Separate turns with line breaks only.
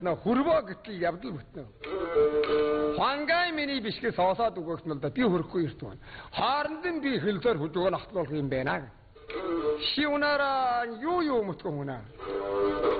На хүрвөө гэтэл явдал бүтнэ. Хангай миний бишгээ соосоод өгөх нь л да би хөрөхгүй ирт байна. Хооронд нь би хэлзээр хөдөгөө нахтлуулах юм байна. Шивнараа юу мутгүй хүнаа.